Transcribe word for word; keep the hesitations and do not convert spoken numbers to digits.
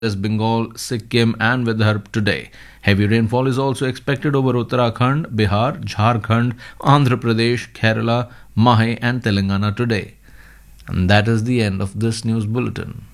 West Bengal, Sikkim, and Vidarbha today. Heavy rainfall is also expected over Uttarakhand, Bihar, Jharkhand, Andhra Pradesh, Kerala, Mahe, and Telangana today. And that is the end of this news bulletin.